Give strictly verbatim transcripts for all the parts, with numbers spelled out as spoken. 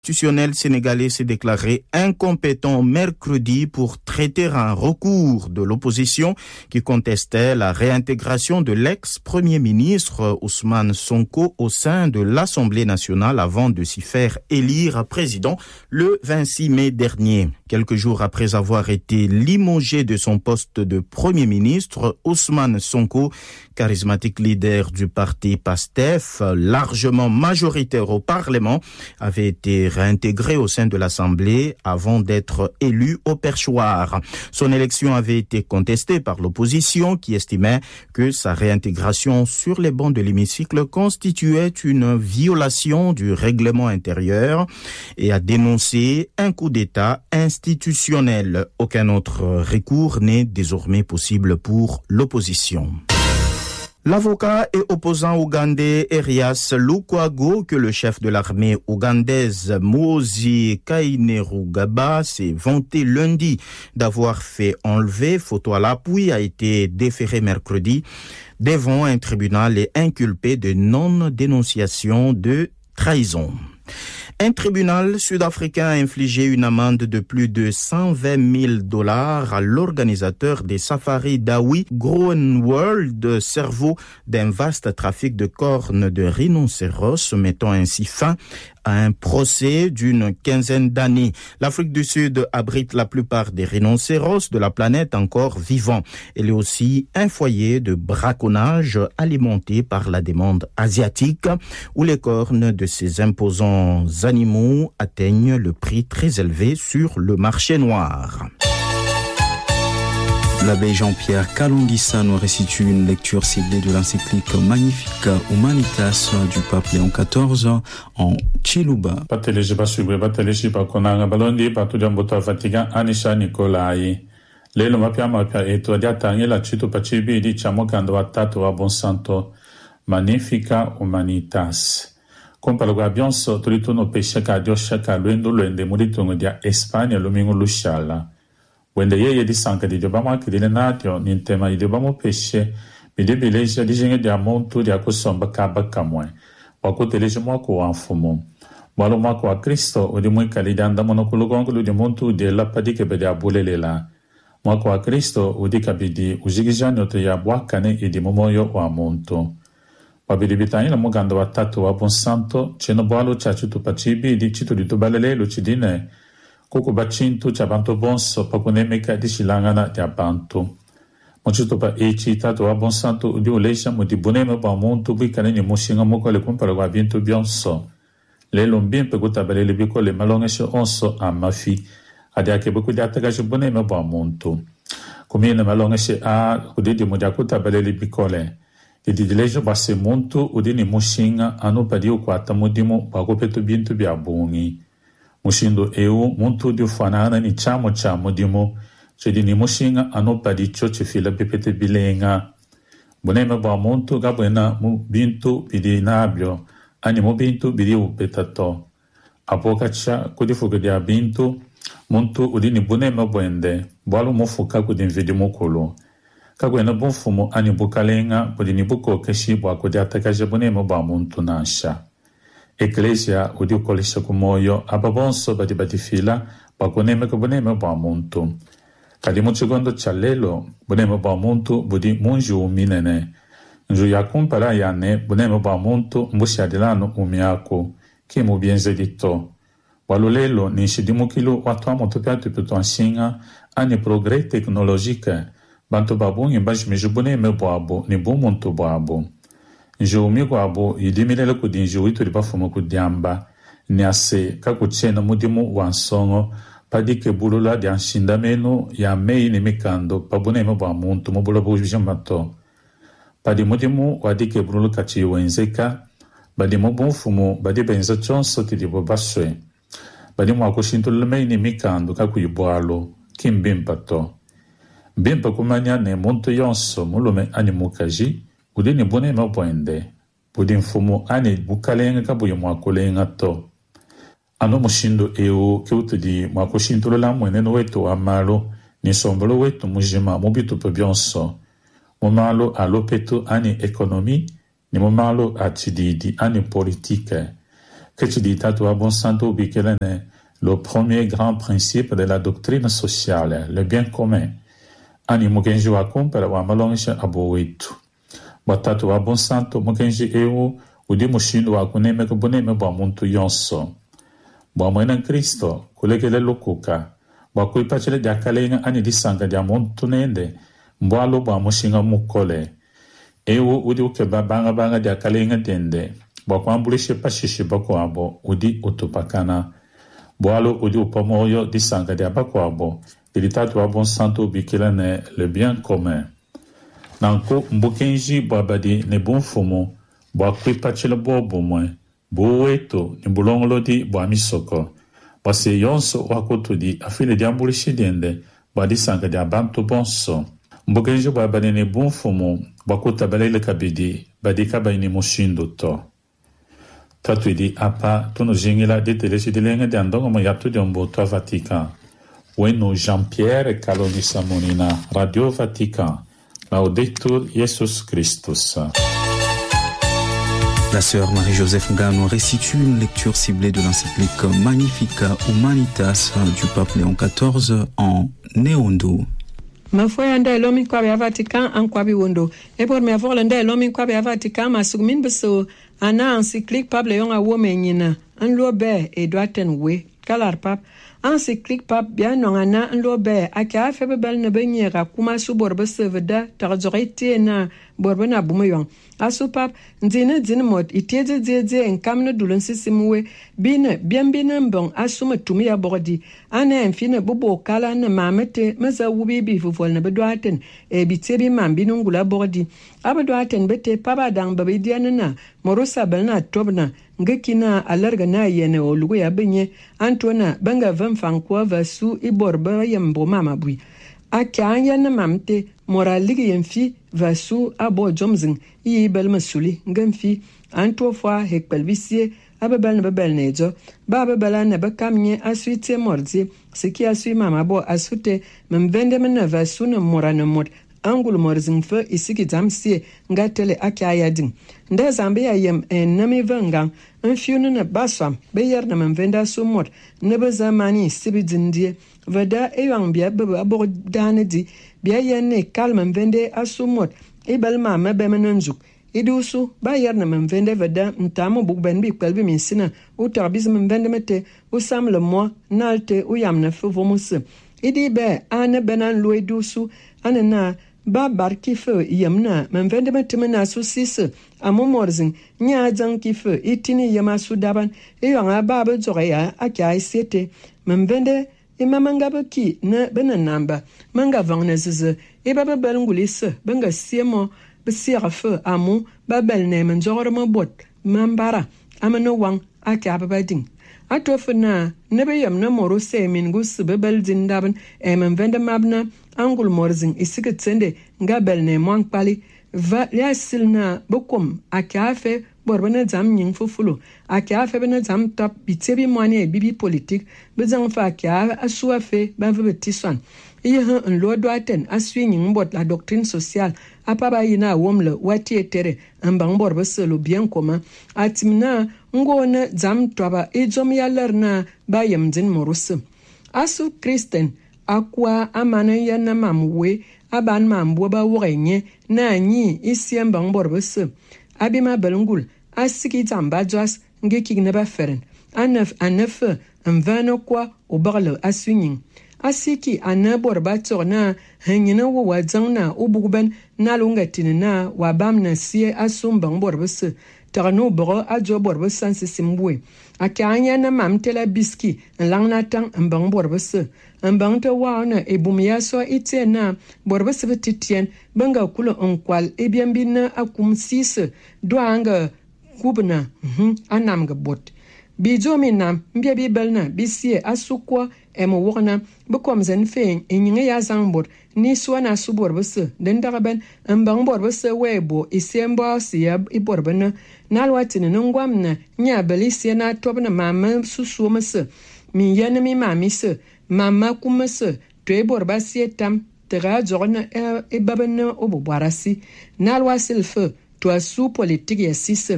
constitutionnel sénégalais s'est déclaré incompétent mercredi pour traiter un recours de l'opposition qui contestait la réintégration de l'ex-premier ministre Ousmane Sonko au sein de l'Assemblée nationale avant de s'y faire élire président le vingt-six mai dernier. Quelques jours après avoir été limogé de son poste de premier ministre, Ousmane Sonko, charismatique leader du parti PASTEF, largement majoritaire au Parlement, avait été réintégré au sein de l'Assemblée avant d'être élu au perchoir. Son élection avait été contestée par l'opposition qui estimait que sa réintégration sur les bancs de l'hémicycle constituait une violation du règlement intérieur et a dénoncé un coup d'État institutionnel. Aucun autre recours n'est désormais possible pour l'opposition. L'avocat et opposant ougandais Erias Lukwago, que le chef de l'armée ougandaise Mozi Kainerugaba s'est vanté lundi d'avoir fait enlever, photo à l'appui, a été déféré mercredi devant un tribunal et inculpé de non-dénonciation de trahison. Un tribunal sud-africain a infligé une amende de plus de cent vingt mille dollars à l'organisateur des safaris d'Awi, Groenworld, cerveau d'un vaste trafic de cornes de rhinocéros, mettant ainsi fin à un procès d'une quinzaine d'années. L'Afrique du Sud abrite la plupart des rhinocéros de la planète encore vivants. Elle est aussi un foyer de braconnage alimenté par la demande asiatique, où les cornes de ces imposants animaux atteignent le prix très élevé sur le marché noir. L'abbé Jean-Pierre Kalonguissa nous restitue une lecture ciblée de l'encyclique Magnifica Humanitas du pape Léon quatorze en Chiluba. Pateleshipa sugwe pateleshipa konanga balondi patudia mboto Vatican Anisha Nicolai. Lelo mapia mapia eto adiatangi la chito pachibi di chamokando watatu wa bonsanto Magnifica Humanitas. Compalo guabionso turituno peshaka dioshaka luendo luende muritungo dia Espagna lumingo lushala. Wende yeye di sanka di dobamo anche di lenatio nintema di dobamo pesce mi de beleja di jenge di amontu di akosomba kaba kamwe wako teleje mwako wa mfumo walo mwako wa Kristo odi mwika li danda monokulugongo di montu di la padike bede abulelela mwako wa Kristo odi kabidi ujigijani oto ya bwakane idi momoyo wa montu wabidi bitani la mugando wa tatu wa bonsanto cheno bwalo chachu tupachibi di chito di tubalele lucidine Koko bacintu chabanto bonso pakunemeka di shilangana di abantu. Mochuto pa echi tato wa bonsanto udi ulesha mudi buneme pa muntu bikane ni mushinga moko le kumpara wa bintu bionso. Le lombien pe kutabale le biko le malonga sho onso a mafi. Adi ake buku di ataka sho buneme pa muntu. Kumine malonga sho a udi di mudi akutabale le biko le. Idi di lejo base muntu udi ni mushinga anu pa di ukwata mudimu pa kupetu bintu biabungi. Mushindo eu muntu di ufanana ni chamo chamo dimo chedi ni mushinga anopa di choche fila pepete bilenga bonema ba muntu gabena mu bintu bidi nabio ani mu bintu bidi upetato apokacha kudifuga dia bintu muntu udini bonema bwende bwalu mufuka kudin vidi mukulu kagwena bonfumo ani bukalenga budini buko keshi bwa kudiatakaje bonema ba muntu nasha Ecclesia udi ukolisha kumoyo ababonso badi badi fila bakuneme kubuneme bwa muntu kadi muchigondo cha lelo buneme bwa muntu budi munju uminene nju yakumpala yane buneme bwa muntu mbushi adilano umiako kimu bienze dito walu lelo ni shidimukilu watwa motopia tuputu anshinga ani progrès technologique bantu babungi mbashimiju buneme bwabo ni bumuntu bwabo Njoumi kwa abo yidimilele kudi njoui turi bafumo kudiamba ni ase kakuchena mudimu wansongo padike bulula di anshindamenu ya mei ni mikando pabuneme bwa muntu mubula bujambato padi mudimu wadike bulula kachi wenzeka badi mubunfumu badi benza chonso tidibo baswe badi mwakushintulule mei ni mikando kakuyibwalo kimbimpato bimpa kumanya ne muntu yonso mulume animukaji Udini bune ma bwende, budin fumu ani bukalenga kabuyo mwakulenga to. Ano mushindo eo kiutu di mwakushintulo la mweneno wetu amalo, ni sombolo wetu mujima mubitu pebionso. Mumalo alopetu ani ekonomi, ni mumalo atididi ani politike. che ci di tatua buon santo bikelene le premier grand principe de la doctrine sociale, le bien commun. Ani mugenji wa kumpera wa malongisha abowitu. Watatu wa bon santo mugenji eu udi mushindo wa kuneme kubuneme bwa muntu yonso. Bwa mwena Kristo kulekele lukuka. Bwa kuipachele diakalenga ani disanga dia muntu nende. Mbwa lo bwa mushinga mukole. Eu udi ukeba banga banga diakalenga dende. Bwa kwambulishe pashishi bako abo udi utupakana. Boalo udi upamoyo disanga dia bako abo. Ilitatu wa bon santo bikilane le bien commun. Nanko mbukenji babadi ne bon fumo, bwa kwipachila bo bomwe, bo weto ni bulongolo di bwa misoko. Bwase yonso wakoto di afile di ambulishi diende, bwa disanga di abanto bonso. Mbukenji babadi ne bon fumo, bwa kutabele kabidi, badi kabaini mushindo to. Tatu di apa, tono jingila di teleshi di lenga di andongo mo yaptu di ombo to Vatican. Wenu Jean-Pierre Kalonisa Monina, Radio Vatican. Laudetur Jesus Christus. La sœur Marie-Joseph Ngano restitue une lecture ciblée de l'encyclique Magnificat Humanitas du pape Léon quatorze en Néondo. Mafoya nda lomi kwa ya Vatican en kwa biwondo. E por me avoir nda lomi kwa ya Vatican ma sugmin beso ana encyclique pape Léon a womenyina. An lobe e doaten we kalar pape encyclique pape bien non ana lobe aka fe bebel ne benyera kuma su borbe seveda tarzorite na borbe na bumayon asu pape ndine din mod iteze dzedze enkamne dulon sisimwe bine bien bine mbon asu matumi ya bordi ana enfine bobo kala na mamete meza wubi bi fufol na bedwaten e bitebi mambinu ngula bordi abedwaten bete papa dang babe dianana morosa belna tobna ngekina alarga na yene olugo ya benye antona banga van fankwa vasu iborba yambo mama bui akanya na mamte moraligi yemfi vasu abo jomzing yi bel masuli ngamfi anto fwa hekpelvisie ababel na babel nejo baba bala na bakamnye asuite mordi siki asui mama bo asute memvende mena vasu na morana mod angul morzing fe isiki damsie ngatele akaya ding nda zambe ya yem en nami vanga un fiunu na basam beyer na memvenda sumot ne bezamani sibidindie vada eyang bia bebe abor danedi bia yenne kalm vende asumot ibelma mabemenonjuk idusu bayer na memvende vada ntamo bugben bi kwelbi minsina utarbiz memvende mete usam le mo nalte uyam na fuvomus idi be ane benan loidusu anena ba barki fe yamna memvende metemena susise amomorzing nya zanki fe itini yama sudaban eyanga baba zoya akai sete memvende imamanga baki na bena namba manga vangna zize e baba belngulise benga siemo besira fe amu babel nemen zorma bot mambara amano wang akaba bading atofna nebe yamna moro semin gus bebel zindaban e memvende mabna angul morzing isiketsende ngabel ne mwankpali va liasilna bokom akafe borbana zam nying fufulo akafe bena zam top bitsebi mwane bibi politique bezang fa ka asuafe bave tisan iye un lodwaten aswi nying bot la doctrine sociale apaba yina womle wati tere ambang borbe selo bien commun atimna ngona zam toba ejom yalerna bayem din morus asu kristen akwa amana yana mamwe aban mambo ba worenye na nyi isiem bang borbese abima belungul asiki tamba jas ngeki ne ba feren anef anef envano kwa obarle asunyin asiki anabor torna hanyina wo wadzangna ubugben nalunga tinina wabamna sie asumbang borbese tarno boro ajo borbese sansimbwe akanya na mamtela biski langna tang mbang borbese mbang to wana ebumya so itena borbese betitien banga kulo onkwal ebiambina akum sise doanga kubna mhm anamga bot bijo minam mbia bibelna bisie asukwa emo wogna bekom zen fein enyinga ya zangbor ni swana subor bese den dagaben mbang bor bese webo isembo sia iborbena nalwatine ngwamna nya belisia na tobna mama susumese mi yana mi mamise mama kumese to borba sietam tera jorna e babena obobwarasi nalwasil fe to asu politique ya sise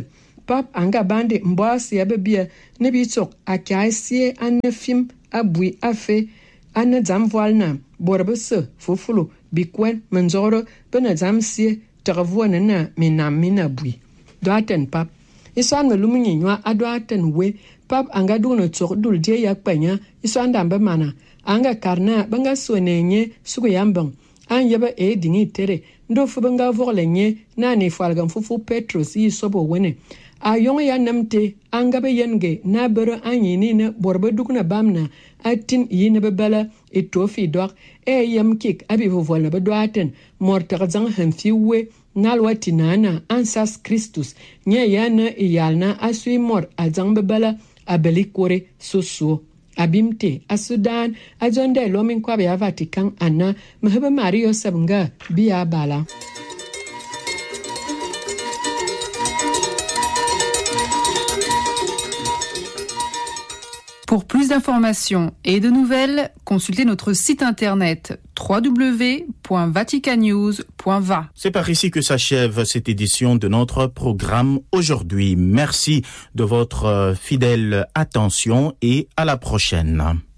pap anga bande mbwasi ya bebia ne bi tok akaisie an film abui afe an zam voalna borbe se fufulu bikwen menjoro bena zam sie tervuana na minam minabui doaten pap iswan me luminyi nywa adoaten we pap anga duna tok dul je yakpanya iswan dambe mana anga karna banga sonenye sugu yambang an yaba e dingi tere ndo fubanga vorlenye nani falgam fufu petros yi sobo wene a yong ya namte anga be yenge na bero anyini ne borbe dukna bamna atin yine be bala etofi dok e yam kik abi volna be doaten mortar zang hanfiwe nalwati nana ansas Christus nye yana iyalna asui mor azang be bala abeli kore soso abimte a Sudan a zonde lomin kwabe ya Vatican ana mahaba Mario sabnga biya bala. Pour plus d'informations et de nouvelles, consultez notre site internet w w w point vatican news point v a. C'est par ici que s'achève cette édition de notre programme aujourd'hui. Merci de votre fidèle attention et à la prochaine.